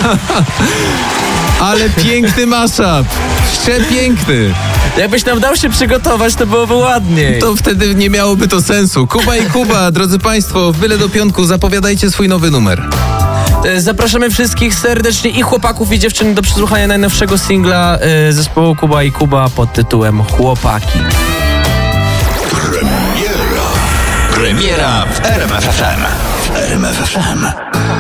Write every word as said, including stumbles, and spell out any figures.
Ale piękny mashup. Przepiękny. Jakbyś nam dał się przygotować, to byłoby ładniej. To wtedy nie miałoby to sensu. Kuba i Kuba, drodzy Państwo, w byle do piątku zapowiadajcie swój nowy numer. Zapraszamy wszystkich serdecznie, i chłopaków, i dziewczyn, do przesłuchania najnowszego singla y, zespołu Kuba i Kuba pod tytułem Chłopaki. Premiera. Premiera w R M F F M. W R M F F M.